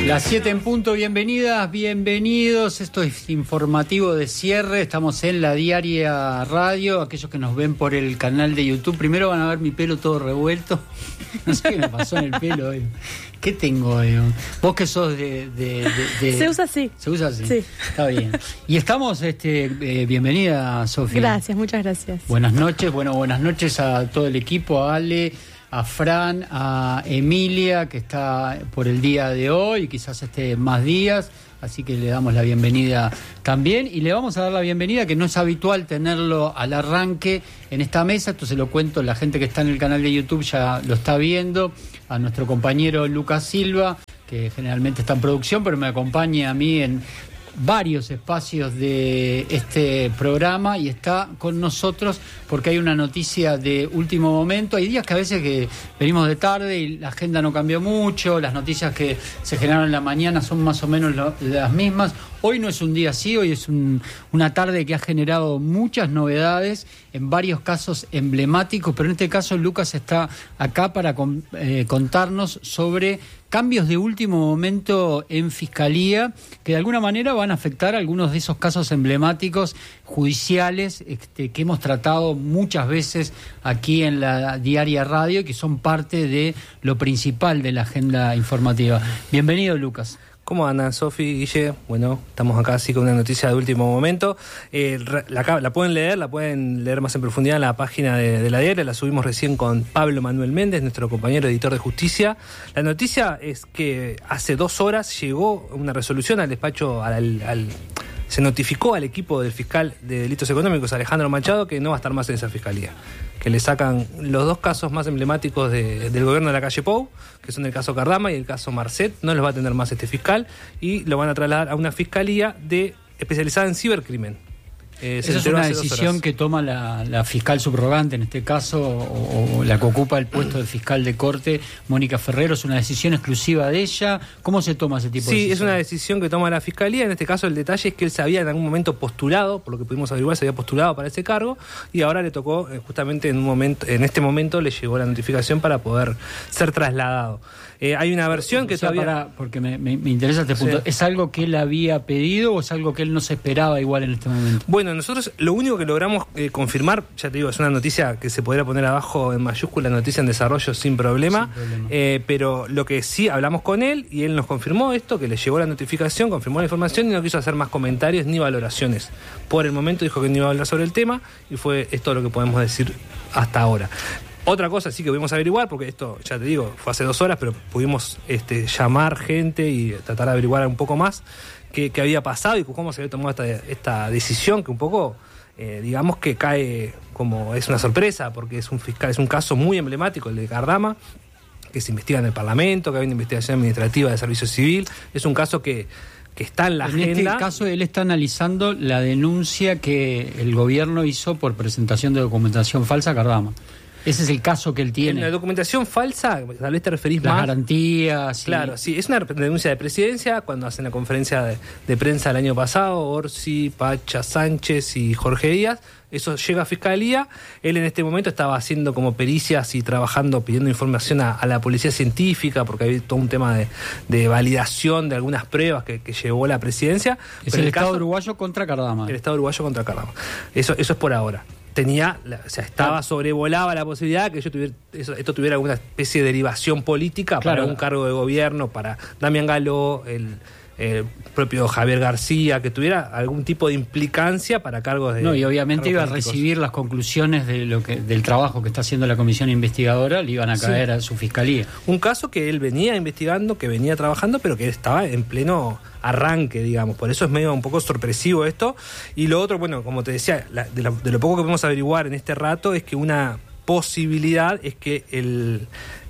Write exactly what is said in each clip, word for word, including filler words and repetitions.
Las siete en punto, bienvenidas, bienvenidos. Esto es informativo de cierre. Estamos en la Diaria Radio. Aquellos que nos ven por el canal de YouTube, primero van a ver mi pelo todo revuelto. No sé qué me pasó en el pelo hoy. ¿Qué tengo hoy? Vos que sos de, de, de, de... Se usa así. Se usa así. Sí. Está bien. Y estamos, este, eh, bienvenida, Sofía. Gracias, muchas gracias. Buenas noches, bueno, buenas noches a todo el equipo, a Ale, a Fran, a Emilia, que está por el día de hoy y quizás esté más días, así que le damos la bienvenida también y le vamos a dar la bienvenida, que no es habitual tenerlo al arranque en esta mesa. Esto se lo cuento, la gente que está en el canal de YouTube ya lo está viendo, a nuestro compañero Lucas Silva, que generalmente está en producción, pero me acompaña a mí en varios espacios de este programa y está con nosotros porque hay una noticia de último momento. Hay días que a veces que venimos de tarde y la agenda no cambió mucho, las noticias que se generaron en la mañana son más o menos lo, las mismas. Hoy no es un día así, hoy es un, una tarde que ha generado muchas novedades, en varios casos emblemáticos, pero en este caso Lucas está acá para con, eh, contarnos sobre cambios de último momento en Fiscalía, que de alguna manera van a afectar algunos de esos casos emblemáticos judiciales este, que hemos tratado muchas veces aquí en la Diaria Radio, que son parte de lo principal de la agenda informativa. Bienvenido, Lucas. ¿Cómo andan, Sofi, Guille? Bueno, estamos acá así con una noticia de último momento. Eh, la, la pueden leer, la pueden leer más en profundidad en la página de, de la Diaria. La subimos recién con Pablo Manuel Méndez, nuestro compañero editor de Justicia. La noticia es que hace dos horas llegó una resolución al despacho, al, al se notificó al equipo del fiscal de delitos económicos, Alejandro Machado, que no va a estar más en esa fiscalía. Que le sacan los dos casos más emblemáticos de, del gobierno de la calle Pou, que son el caso Cardama y el caso Marcet. No los va a atender más este fiscal y lo van a trasladar a una fiscalía de especializada en cibercrimen. Eh, Esa es una decisión que toma la, la fiscal subrogante, en este caso, o, o la que ocupa el puesto de fiscal de corte, Mónica Ferrero. ¿Es una decisión exclusiva de ella? ¿Cómo se toma ese tipo sí, de decisión? Sí, es una decisión que toma la fiscalía. En este caso el detalle es que él se había en algún momento postulado, por lo que pudimos averiguar, se había postulado para ese cargo y ahora le tocó, eh, justamente en un momento, en este momento le llegó la notificación para poder ser trasladado. Eh, hay una versión o que sea, todavía... Para, porque me, me, me interesa este punto. Sí. ¿Es algo que él había pedido o es algo que él no se esperaba igual en este momento? Bueno, nosotros lo único que logramos eh, confirmar, ya te digo, es una noticia que se podría poner abajo en mayúscula, noticia en desarrollo sin problema, sin problema. Eh, pero lo que sí hablamos con él y él nos confirmó esto, que le llegó la notificación, confirmó la información y no quiso hacer más comentarios ni valoraciones. Por el momento dijo que no iba a hablar sobre el tema y fue esto lo que podemos decir hasta ahora. Otra cosa sí que pudimos averiguar, porque esto, ya te digo, fue hace dos horas, pero pudimos este, llamar gente y tratar de averiguar un poco más qué, qué había pasado y cómo se había tomado esta, esta decisión, que un poco, eh, digamos que cae como es una sorpresa, porque es un fiscal, es un caso muy emblemático, el de Cardama, que se investiga en el Parlamento, que hay una investigación administrativa de servicio civil. Es un caso que... que está en la en agenda. En este caso, él está analizando la denuncia que el gobierno hizo por presentación de documentación falsa a Cardama. Ese es el caso que él tiene. En la documentación falsa, tal vez te referís Las más... Las garantías... Claro, sí. sí, es una denuncia de presidencia. Cuando hacen la conferencia de, de prensa el año pasado, Orsi, Pacha, Sánchez y Jorge Díaz, eso llega a Fiscalía. Él en este momento estaba haciendo como pericias y trabajando, pidiendo información a, a la policía científica, porque había todo un tema de, de validación de algunas pruebas que, que llevó la presidencia. Es el, el Estado caso, uruguayo contra Cardama. El Estado uruguayo contra Cardama. Eso, eso es por ahora. Tenía, o sea, estaba, sobrevolaba la posibilidad que yo tuviera, eso, esto tuviera alguna especie de derivación política claro. para un cargo de gobierno, para Damián Galó, el, el propio Javier García, que tuviera algún tipo de implicancia para cargos de... No, y obviamente iba políticos. a recibir las conclusiones de lo que del trabajo que está haciendo la comisión investigadora, le iban a caer sí. a su fiscalía. Un caso que él venía investigando, que venía trabajando, pero que estaba en pleno... arranque, digamos, por eso es medio un poco sorpresivo esto. Y lo otro, bueno, como te decía, la, de, la, de lo poco que podemos averiguar en este rato es que una posibilidad es que el,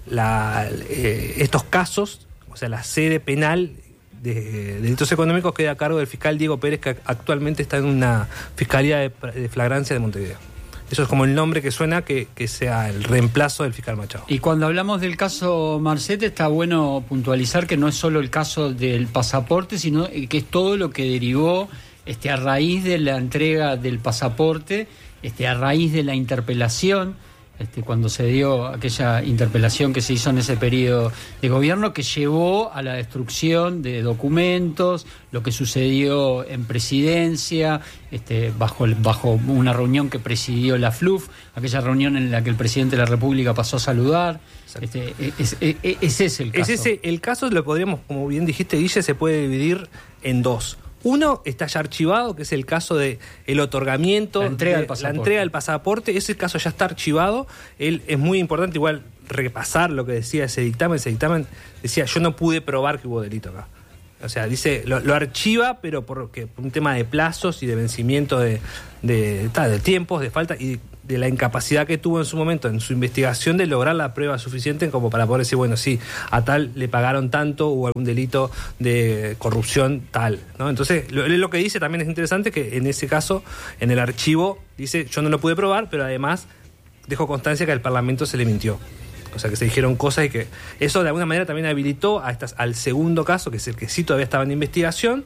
la, eh, estos casos, o sea, la sede penal de, de delitos económicos queda a cargo del fiscal Diego Pérez, que actualmente está en una fiscalía de, de flagrancia de Montevideo. Eso es como el nombre que suena, que, que sea el reemplazo del fiscal Machado. Y cuando hablamos del caso Marcet, está bueno puntualizar que no es solo el caso del pasaporte, sino que es todo lo que derivó este, a raíz de la entrega del pasaporte, este, a raíz de la interpelación Este, cuando se dio aquella interpelación que se hizo en ese periodo de gobierno que llevó a la destrucción de documentos, lo que sucedió en presidencia, este, bajo, el, bajo una reunión que presidió la F L U F, aquella reunión en la que el presidente de la República pasó a saludar. Este, es, es, es, ese es el caso. Es ese, el caso lo podríamos, como bien dijiste, Guille, se puede dividir en dos. Uno está ya archivado, que es el caso de el otorgamiento, la entrega, de, del la entrega del pasaporte. Ese caso ya está archivado. Él, es muy importante igual repasar lo que decía ese dictamen. Ese dictamen decía, yo no pude probar que hubo delito acá. O sea, dice, lo, lo archiva, pero porque, por un tema de plazos y de vencimiento de, de, de, de tiempos, de falta y de la incapacidad que tuvo en su momento en su investigación de lograr la prueba suficiente como para poder decir, bueno, sí, a tal le pagaron tanto, hubo algún delito de corrupción tal, ¿no? Entonces, lo, lo que dice también es interesante, que en ese caso, en el archivo, dice, yo no lo pude probar, pero además dejó constancia que al Parlamento se le mintió. O sea, que se dijeron cosas y que eso de alguna manera también habilitó a estas, al segundo caso, que es el que sí todavía estaba en investigación,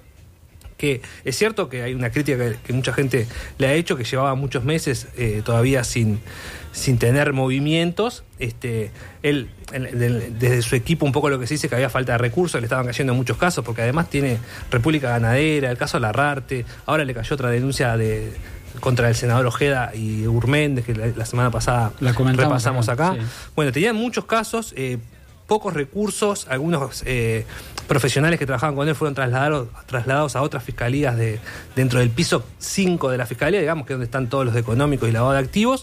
que es cierto que hay una crítica que, que mucha gente le ha hecho, que llevaba muchos meses eh, todavía sin, sin tener movimientos. Este, él, él, desde su equipo, un poco lo que se dice que había falta de recursos, le estaban cayendo en muchos casos, porque además tiene República Ganadera, el caso Larrarte, ahora le cayó otra denuncia de contra el senador Ojeda y Urméndez, que la, la semana pasada la repasamos acá. Sí. Bueno, tenían muchos casos, eh, pocos recursos, algunos eh, profesionales que trabajaban con él fueron trasladados, trasladados a otras fiscalías de, dentro del piso cinco de la fiscalía, digamos, que es donde están todos los económicos y lavado de activos.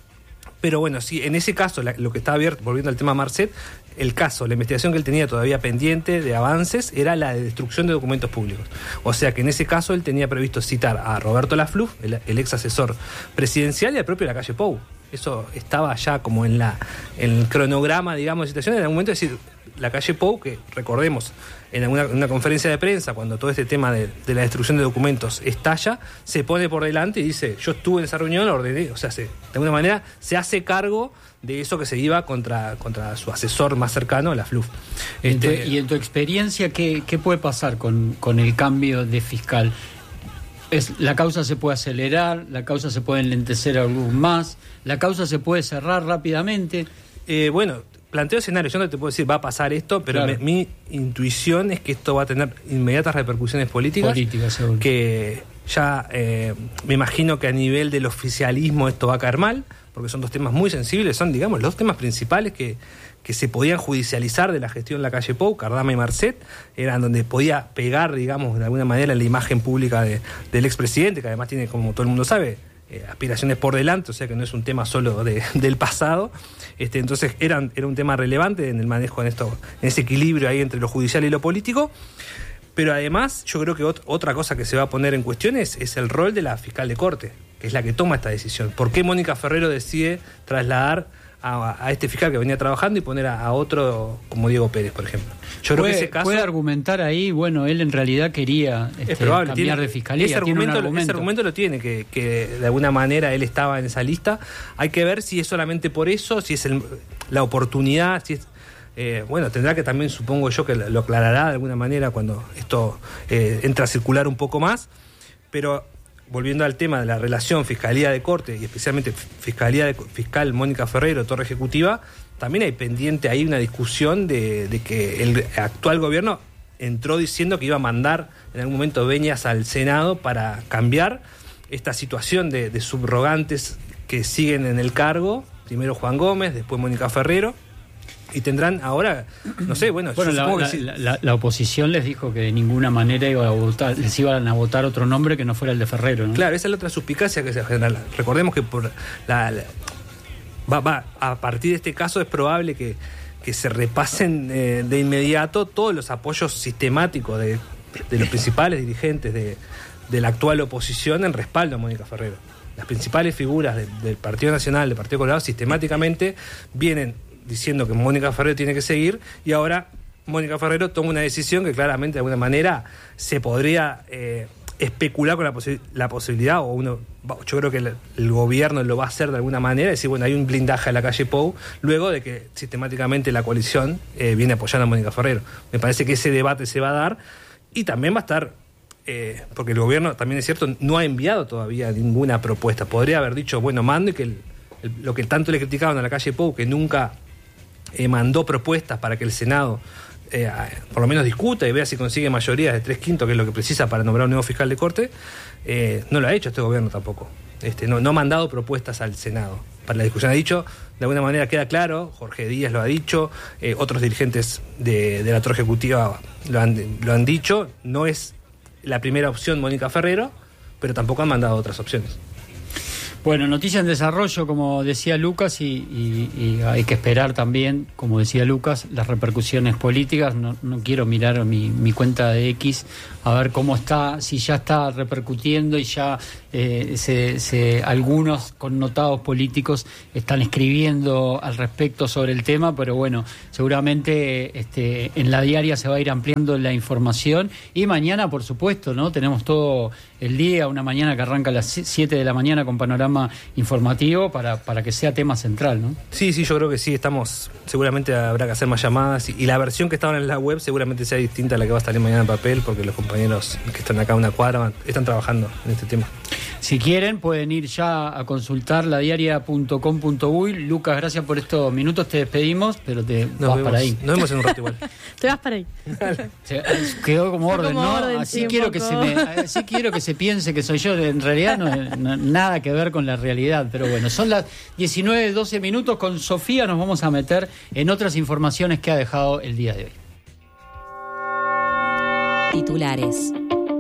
Pero bueno, sí, en ese caso, la, lo que está abierto, volviendo al tema Marcet, el caso, la investigación que él tenía todavía pendiente de avances era la de destrucción de documentos públicos. O sea que en ese caso él tenía previsto citar a Roberto Lafluf, el, el ex asesor presidencial, y al propio Lacalle Pou. Eso estaba ya como en la en el cronograma, digamos, de situación. En algún momento decir, Lacalle Pou, que recordemos, en una, una conferencia de prensa, cuando todo este tema de, de la destrucción de documentos estalla, se pone por delante y dice, yo estuve en esa reunión, ordené, o sea, se, de alguna manera se hace cargo de eso que se iba contra, contra su asesor más cercano, la F L U F. Este, y en tu experiencia, ¿qué, qué puede pasar con, con el cambio de fiscal? Es, la causa se puede acelerar, la causa se puede enlentecer aún más, la causa se puede cerrar rápidamente. Eh, bueno, planteo escenarios, yo no te puedo decir va a pasar esto, pero claro. me, mi intuición es que esto va a tener inmediatas repercusiones políticas. Políticas, seguro. Que ya eh, me imagino que a nivel del oficialismo esto va a caer mal, porque son dos temas muy sensibles, son, digamos, los temas principales que, que se podían judicializar de la gestión Lacalle Pou, Cardama y Marcet, eran donde podía pegar, digamos, de alguna manera la imagen pública de, del expresidente, que además tiene, como todo el mundo sabe, eh, aspiraciones por delante, o sea que no es un tema solo de, del pasado. Este, entonces eran, era un tema relevante en el manejo, en, esto, en ese equilibrio ahí entre lo judicial y lo político. Pero además, yo creo que ot- otra cosa que se va a poner en cuestión es, es el rol de la fiscal de corte, que es la que toma esta decisión. ¿Por qué Mónica Ferrero decide trasladar a, a este fiscal que venía trabajando y poner a, a otro como Diego Pérez, por ejemplo? Yo creo puede, que ese caso... puede argumentar ahí, bueno, él en realidad quería este, es probable, cambiar tiene, de fiscalía. Ese argumento, tiene un argumento. ese argumento lo tiene, que, que de alguna manera él estaba en esa lista. Hay que ver si es solamente por eso, si es el, la oportunidad, si es... Eh, bueno, tendrá que también, supongo yo, que lo aclarará de alguna manera cuando esto eh, entra a circular un poco más, pero volviendo al tema de la relación Fiscalía de Corte y especialmente Fiscalía de, Fiscal Mónica Ferrero, Torre Ejecutiva, también hay pendiente ahí una discusión de, de que el actual gobierno entró diciendo que iba a mandar en algún momento veñas al Senado para cambiar esta situación de, de subrogantes que siguen en el cargo, primero Juan Gómez, después Mónica Ferrero. Y tendrán ahora, no sé, bueno... Bueno, la, la, sí. la, la oposición les dijo que de ninguna manera iba a votar, les iban a votar otro nombre que no fuera el de Ferrero, ¿no? Claro, esa es la otra suspicacia que se genera. Recordemos que por la, la va, va, a partir de este caso es probable que, que se repasen eh, de inmediato todos los apoyos sistemáticos de, de los principales dirigentes de, de la actual oposición en respaldo a Mónica Ferrero. Las principales figuras de, del Partido Nacional, del Partido Colorado, sistemáticamente vienen diciendo que Mónica Ferrero tiene que seguir, y ahora Mónica Ferrero toma una decisión que claramente de alguna manera se podría eh, especular con la, posi- la posibilidad, o uno, yo creo que el, el gobierno lo va a hacer de alguna manera, decir, bueno, hay un blindaje a Lacalle Pou, luego de que sistemáticamente la coalición eh, viene apoyando a Mónica Ferrero. Me parece que ese debate se va a dar, y también va a estar, eh, porque el gobierno, también es cierto, no ha enviado todavía ninguna propuesta. Podría haber dicho, bueno, mando y que el el, lo que tanto le criticaban a la calle Pou, que nunca eh, mandó propuestas para que el Senado eh, por lo menos discuta y vea si consigue mayorías de tres quintos, que es lo que precisa para nombrar un nuevo fiscal de corte, eh, no lo ha hecho este gobierno tampoco. Este, no, no ha mandado propuestas al Senado para la discusión. Ha dicho, de alguna manera queda claro, Jorge Díaz lo ha dicho, eh, otros dirigentes de, de la Torre Ejecutiva lo han, lo han dicho, no es la primera opción Mónica Ferrero, pero tampoco han mandado otras opciones. Bueno, noticia en desarrollo, como decía Lucas, y, y, y hay que esperar también, como decía Lucas, las repercusiones políticas. No, no quiero mirar mi, mi cuenta de X a ver cómo está, si ya está repercutiendo y ya eh, se, se, algunos connotados políticos están escribiendo al respecto sobre el tema, pero bueno, seguramente este, en la diaria se va a ir ampliando la información y mañana, por supuesto, ¿no? Tenemos todo el día, una mañana que arranca a las siete de la mañana con panorama informativo para, para que sea tema central, ¿no? Sí, sí, yo creo que sí, estamos, seguramente habrá que hacer más llamadas y, y la versión que estaba en la web seguramente sea distinta a la que va a salir mañana en papel, porque los compañeros que están acá en una cuadra están trabajando en este tema. Si quieren pueden ir ya a consultar la diaria punto com punto uy. Lucas, gracias por estos minutos, te despedimos, pero te nos vas vemos, para ahí. Nos vemos en un rato igual. Te vas para ahí. Se, quedó como orden, como ¿no? orden, así sí, quiero que se me, así quiero que se piense que soy yo. En realidad no, no nada que ver con la realidad, pero bueno, son las diecinueve doce minutos. Con Sofía nos vamos a meter en otras informaciones que ha dejado el día de hoy. Titulares.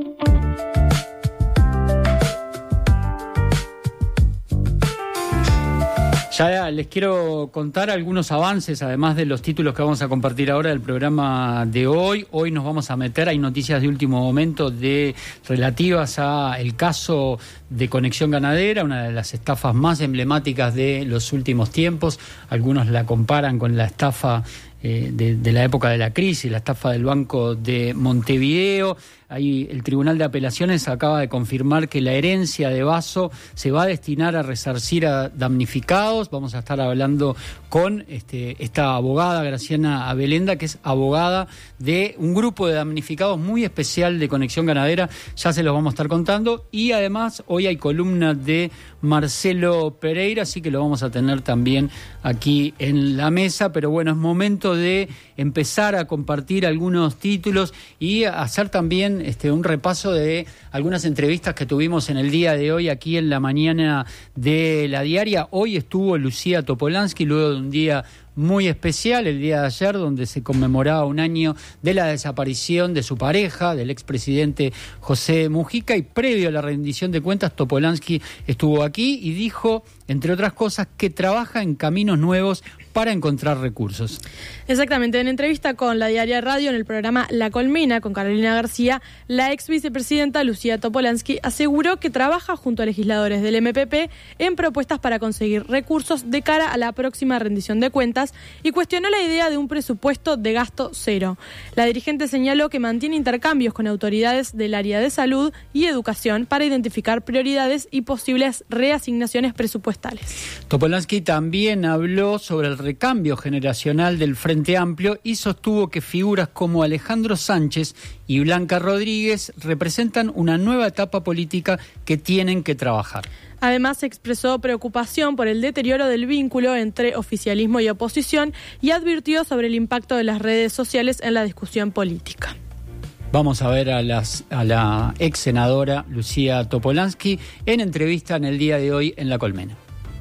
Ya les quiero contar algunos avances, además de los títulos que vamos a compartir ahora del programa de hoy. Hoy nos vamos a meter, hay noticias de último momento de relativas a el caso de Conexión Ganadera, una de las estafas más emblemáticas de los últimos tiempos. Algunos la comparan con la estafa eh, de, de la época de la crisis, la estafa del Banco de Montevideo. Ahí el Tribunal de Apelaciones acaba de confirmar que la herencia de Basso se va a destinar a resarcir a damnificados. Vamos a estar hablando con este, esta abogada, Graciana Abelenda, que es abogada de un grupo de damnificados muy especial de Conexión Ganadera. Ya se los vamos a estar contando. Y además hoy hay columna de Marcelo Pereira, así que lo vamos a tener también aquí en la mesa. Pero bueno, es momento de empezar a compartir algunos títulos y hacer también Este, un repaso de algunas entrevistas que tuvimos en el día de hoy aquí en la mañana de la diaria. Hoy estuvo Lucía Topolansky, luego de un día muy especial, el día de ayer, donde se conmemoraba un año de la desaparición de su pareja, del expresidente José Mujica, y previo a la rendición de cuentas, Topolansky estuvo aquí y dijo, entre otras cosas, que trabaja en caminos nuevos para encontrar recursos. Exactamente, en entrevista con la Diaria Radio en el programa La Colmena con Carolina García, la ex vicepresidenta Lucía Topolansky aseguró que trabaja junto a legisladores del M P P en propuestas para conseguir recursos de cara a la próxima rendición de cuentas y cuestionó la idea de un presupuesto de gasto cero. La dirigente señaló que mantiene intercambios con autoridades del área de salud y educación para identificar prioridades y posibles reasignaciones presupuestales. Topolansky también habló sobre el recambio generacional del Frente Amplio y sostuvo que figuras como Alejandro Sánchez y Blanca Rodríguez representan una nueva etapa política que tienen que trabajar. Además, expresó preocupación por el deterioro del vínculo entre oficialismo y oposición y advirtió sobre el impacto de las redes sociales en la discusión política. Vamos a ver a, las, a la ex senadora Lucía Topolansky en entrevista en el día de hoy en La Colmena.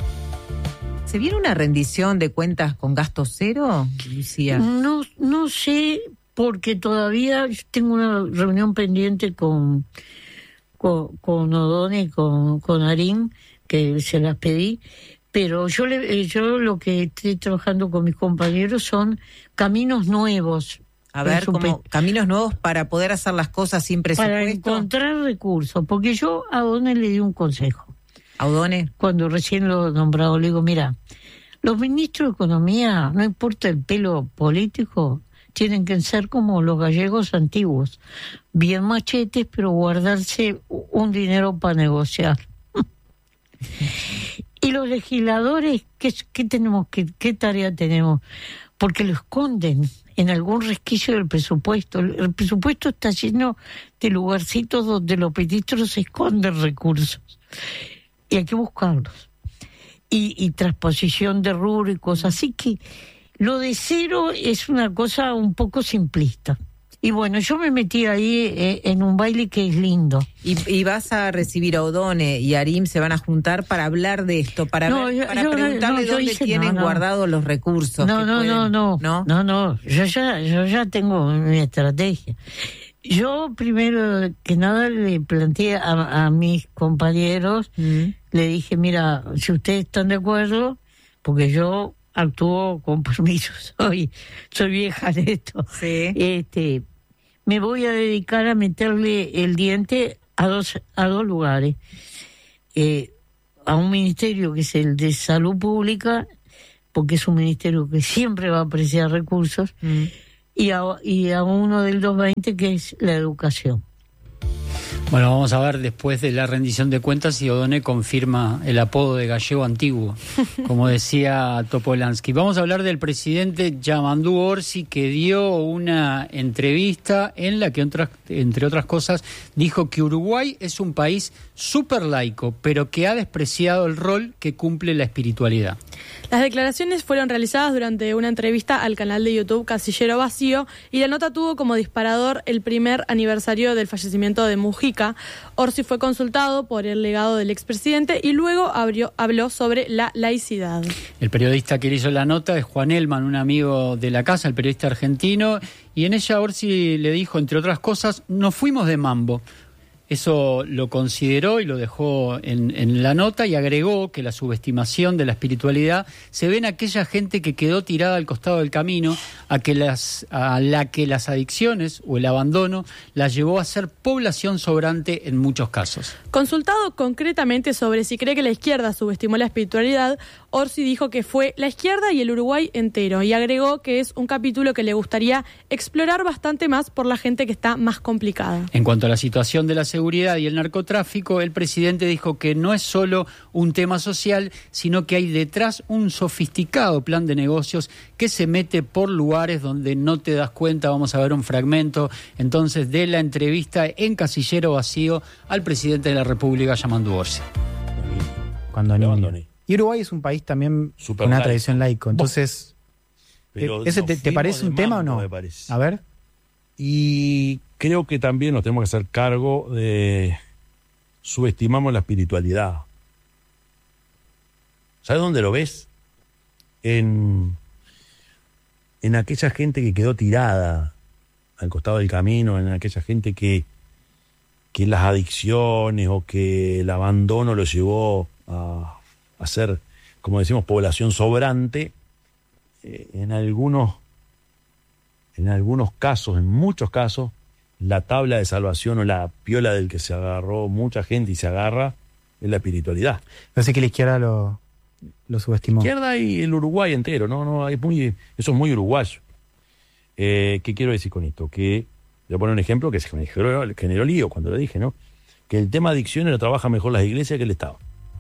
¿Se viene una rendición de cuentas con gasto cero, Lucía? No, no sé, porque todavía tengo una reunión pendiente con, con, con Odone y con, con Arín, que se las pedí, pero yo, le, yo lo que estoy trabajando con mis compañeros son caminos nuevos. A ver, como caminos nuevos para poder hacer las cosas sin presupuesto. Para encontrar recursos, porque yo a Odone le di un consejo. ¿Audone? Cuando recién lo he nombrado, le digo, mira, los ministros de Economía, no importa el pelo político, tienen que ser como los gallegos antiguos, bien machetes, pero guardarse un dinero para negociar. Y los legisladores, ¿qué, qué tenemos, qué, qué tarea tenemos? Porque lo esconden en algún resquicio del presupuesto. El presupuesto está lleno de lugarcitos donde los ministros esconden recursos. Y hay que buscarlos. y, y transposición de rubro y cosas así, que lo de cero es una cosa un poco simplista. Y bueno, yo me metí ahí eh, en un baile que es lindo. Y, y vas a recibir a Odone y Arim, se van a juntar para hablar de esto, para, No, ver, yo- para yo- preguntarle no, yo dónde hice- tienen no, no. guardados los recursos. No, que no, pueden- no, no, no, no, no, yo ya, yo ya tengo mi estrategia. Yo primero que nada le planteé a, a mis compañeros, Mm. le dije, mira, si ustedes están de acuerdo, porque yo actúo con permiso, soy, soy vieja de esto. Sí. Este, me voy a dedicar a meterle el diente a dos, a dos lugares. Eh, a un ministerio que es el de Salud Pública, porque es un ministerio que siempre va a apreciar recursos, Mm. y a, y a uno del doscientos veinte que es la educación. Bueno, vamos a ver después de la rendición de cuentas si Odone confirma el apodo de gallego antiguo, como decía Topolansky. Vamos a hablar del presidente Yamandu Orsi, que dio una entrevista en la que, otras, entre otras cosas, dijo que Uruguay es un país súper laico, pero que ha despreciado el rol que cumple la espiritualidad. Las declaraciones fueron realizadas durante una entrevista al canal de YouTube Casillero Vacío y la nota tuvo como disparador el primer aniversario del fallecimiento de Mujica. Orsi fue consultado por el legado del expresidente y luego abrió, habló sobre la laicidad. El periodista que le hizo la nota es Juan Elman, un amigo de la casa, el periodista argentino, y en ella Orsi le dijo, entre otras cosas, nos fuimos de mambo. Eso lo consideró y lo dejó en, en la nota y agregó que la subestimación de la espiritualidad se ve en aquella gente que quedó tirada al costado del camino, a, que las, a la que las adicciones o el abandono la llevó a ser población sobrante en muchos casos. Consultado concretamente sobre si cree que la izquierda subestimó la espiritualidad, Orsi dijo que fue la izquierda y el Uruguay entero y agregó que es un capítulo que le gustaría explorar bastante más por la gente que está más complicada. En cuanto a la situación de la seguridad y el narcotráfico, el presidente dijo que no es solo un tema social, sino que hay detrás un sofisticado plan de negocios que se mete por lugares donde no te das cuenta. Vamos a ver un fragmento entonces de la entrevista en Casillero Vacío al presidente de la República, Yamandu Orsi. Cuando Me niño. abandoné. Y Uruguay es un país también Super con una laico. tradición laico. Entonces, Pero ¿ese nos te, te fuimos parece de un tema o mambo, no? me parece. A ver. Y creo que también nos tenemos que hacer cargo de subestimamos la espiritualidad. ¿Sabes dónde lo ves? En, en aquella gente que quedó tirada al costado del camino, en aquella gente que, que las adicciones o que el abandono lo llevó a, a ser, como decimos, población sobrante. Eh, en algunos En algunos casos, en muchos casos, la tabla de salvación o la piola del que se agarró mucha gente y se agarra es la espiritualidad. Parece que la izquierda lo, lo subestimó. Izquierda y el Uruguay entero, no, no, es muy, eso es muy uruguayo. Eh, ¿Qué quiero decir con esto? Que, voy a poner un ejemplo que se me generó, generó lío cuando lo dije, ¿no? Que el tema adicciones lo trabaja mejor las iglesias que el Estado.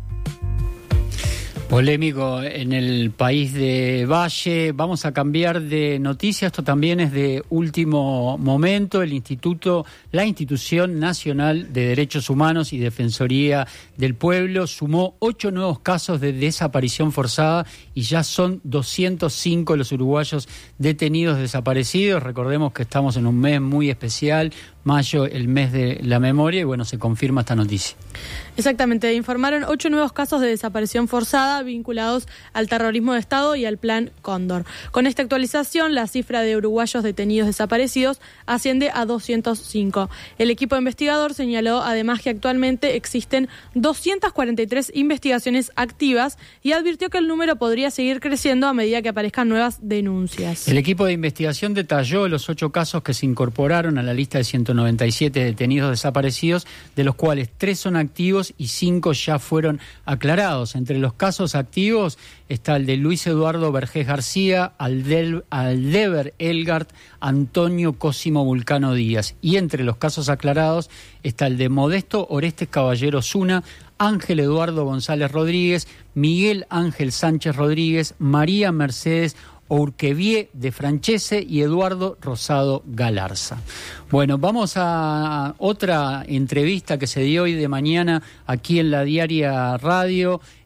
Polémico en el país de Valle. Vamos a cambiar de noticia. Esto también es de último momento. El Instituto, la Institución Nacional de Derechos Humanos y Defensoría del Pueblo sumó ocho nuevos casos de desaparición forzada y ya son doscientos cinco los uruguayos detenidos desaparecidos. Recordemos que estamos en un mes muy especial, mayo, el mes de la memoria, y bueno, se confirma esta noticia. Exactamente, informaron ocho nuevos casos de desaparición forzada vinculados al terrorismo de Estado y al Plan Cóndor. Con esta actualización, la cifra de uruguayos detenidos desaparecidos asciende a doscientos cinco. El equipo investigador señaló además que actualmente existen doscientas cuarenta y tres investigaciones activas y advirtió que el número podría seguir creciendo a medida que aparezcan nuevas denuncias. El equipo de investigación detalló los ocho casos que se incorporaron a la lista de ciento noventa y siete detenidos desaparecidos, de los cuales tres son activos y cinco ya fueron aclarados. Entre los casos activos está el de Luis Eduardo Vergés García, Aldel, Aldeber Elgart, Antonio Cosimo Vulcano Díaz. Y entre los casos aclarados está el de Modesto Orestes Caballero Zuna, Ángel Eduardo González Rodríguez, Miguel Ángel Sánchez Rodríguez, María Mercedes Urquevier de Francese y Eduardo Rosado Galarza. Bueno, vamos a otra entrevista que se dio hoy de mañana aquí en la Diaria Radio.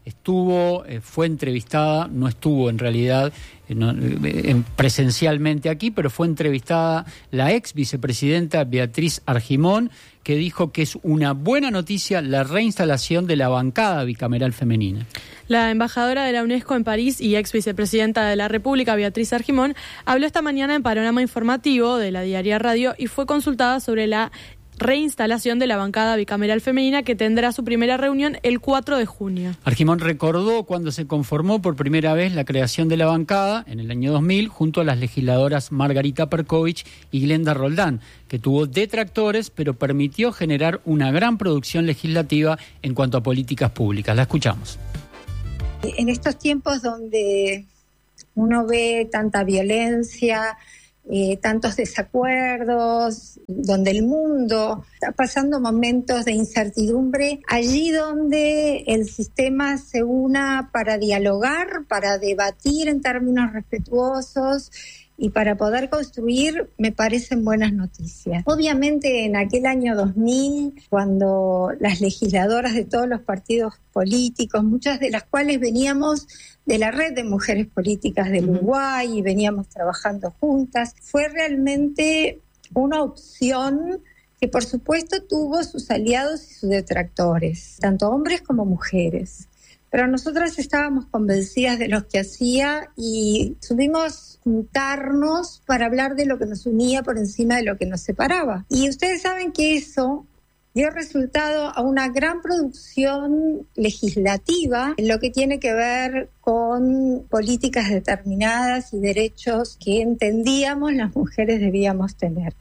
estuvo, eh, fue entrevistada, no estuvo en realidad eh, no, eh, presencialmente aquí, pero fue entrevistada la ex vicepresidenta Beatriz Argimón, que dijo que es una buena noticia la reinstalación de la bancada bicameral femenina. La embajadora de la UNESCO en París y ex vicepresidenta de la República, Beatriz Argimón, habló esta mañana en Panorama Informativo de la Diaria Radio y fue consultada sobre la reinstalación de la bancada bicameral femenina, que tendrá su primera reunión el cuatro de junio. Argimón recordó cuando se conformó por primera vez la creación de la bancada en el año dos mil junto a las legisladoras Margarita Perkovich y Glenda Roldán, que tuvo detractores pero permitió generar una gran producción legislativa en cuanto a políticas públicas. La escuchamos. En estos tiempos donde uno ve tanta violencia, Eh, tantos desacuerdos, donde el mundo está pasando momentos de incertidumbre, allí donde el sistema se una para dialogar, para debatir en términos respetuosos y para poder construir, me parecen buenas noticias. Obviamente en aquel año dos mil, cuando las legisladoras de todos los partidos políticos, muchas de las cuales veníamos de la Red de Mujeres Políticas del Uruguay y veníamos trabajando juntas, fue realmente una opción que por supuesto tuvo sus aliados y sus detractores, tanto hombres como mujeres. Pero nosotras estábamos convencidas de lo que hacía y supimos juntarnos para hablar de lo que nos unía por encima de lo que nos separaba. Y ustedes saben que eso dio resultado a una gran producción legislativa en lo que tiene que ver con políticas determinadas y derechos que entendíamos las mujeres debíamos tener.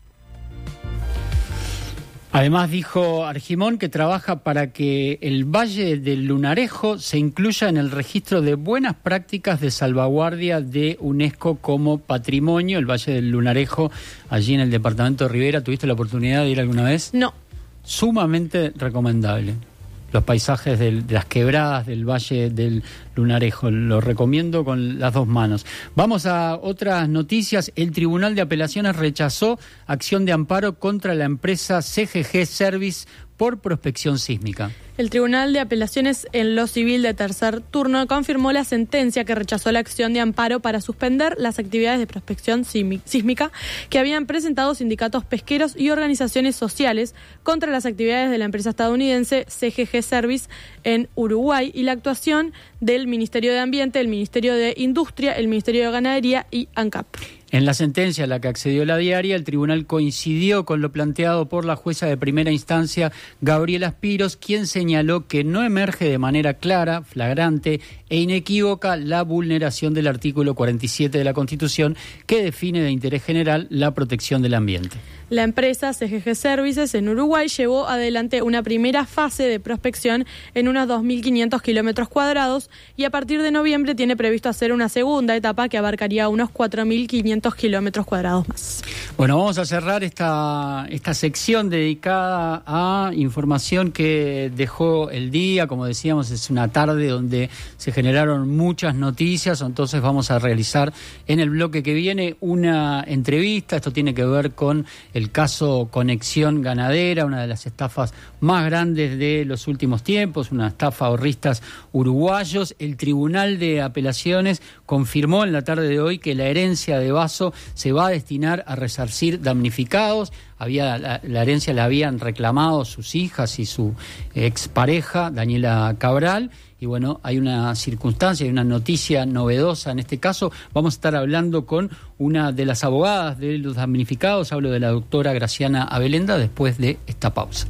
Además dijo Argimón que trabaja para que el Valle del Lunarejo se incluya en el registro de buenas prácticas de salvaguardia de UNESCO como patrimonio. El Valle del Lunarejo, allí en el departamento de Rivera, ¿tuviste la oportunidad de ir alguna vez? No. Sumamente recomendable. Los paisajes del, de las quebradas del Valle del Lunarejo, lo recomiendo con las dos manos. Vamos a otras noticias. El Tribunal de Apelaciones rechazó acción de amparo contra la empresa C G G Service por prospección sísmica. El Tribunal de Apelaciones en lo Civil de tercer turno confirmó la sentencia que rechazó la acción de amparo para suspender las actividades de prospección sísmica que habían presentado sindicatos pesqueros y organizaciones sociales contra las actividades de la empresa estadounidense C G G Service en Uruguay y la actuación del Ministerio de Ambiente, el Ministerio de Industria, el Ministerio de Ganadería y ANCAP. En la sentencia a la que accedió la diaria, el tribunal coincidió con lo planteado por la jueza de primera instancia, Gabriela Spiros, quien señaló que no emerge de manera clara, flagrante e inequívoca la vulneración del artículo cuarenta y siete de la Constitución, que define de interés general la protección del ambiente. La empresa C G G Services en Uruguay llevó adelante una primera fase de prospección en unos dos mil quinientos kilómetros cuadrados y a partir de noviembre tiene previsto hacer una segunda etapa que abarcaría unos cuatro mil quinientos kilómetros cuadrados más. Bueno, vamos a cerrar esta, esta sección dedicada a información que dejó el día. Como decíamos, es una tarde donde se generaron muchas noticias, entonces vamos a realizar en el bloque que viene una entrevista. Esto tiene que ver con el caso Conexión Ganadera, una de las estafas más grandes de los últimos tiempos, una estafa a ahorristas uruguayos. El Tribunal de Apelaciones confirmó en la tarde de hoy que la herencia de Basso se va a destinar a resarcir damnificados. Había, la, la herencia la habían reclamado sus hijas y su expareja, Daniela Cabral. Y bueno, hay una circunstancia, hay una noticia novedosa en este caso. Vamos a estar hablando con una de las abogadas de los damnificados. Hablo de la doctora Graciana Abelenda después de esta pausa.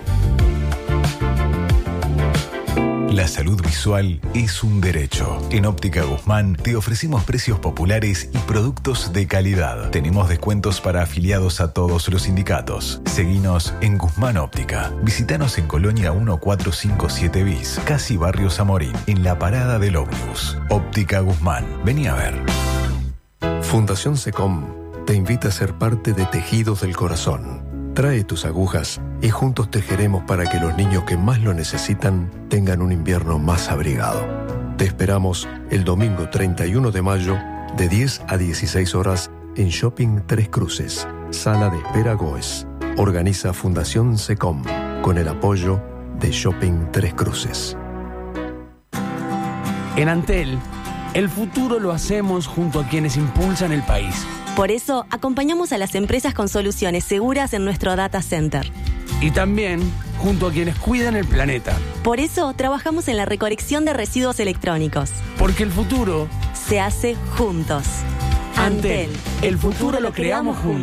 La salud visual es un derecho. En Óptica Guzmán te ofrecemos precios populares y productos de calidad. Tenemos descuentos para afiliados a todos los sindicatos. Seguinos en Guzmán Óptica. Visítanos en Colonia mil cuatrocientos cincuenta y siete bis, casi Barrio Zamorín, en la parada del ómnibus. Óptica Guzmán. Vení a ver. Fundación SECOM te invita a ser parte de Tejidos del Corazón. Trae tus agujas y juntos tejeremos para que los niños que más lo necesitan tengan un invierno más abrigado. Te esperamos el domingo treinta y uno de mayo de diez a dieciséis horas en Shopping Tres Cruces, Sala de Espera Goes. Organiza Fundación SECOM con el apoyo de Shopping Tres Cruces. En Antel, el futuro lo hacemos junto a quienes impulsan el país. Por eso, acompañamos a las empresas con soluciones seguras en nuestro data center. Y también junto a quienes cuidan el planeta. Por eso, trabajamos en la recolección de residuos electrónicos. Porque el futuro se hace juntos. Antel, el futuro lo creamos juntos.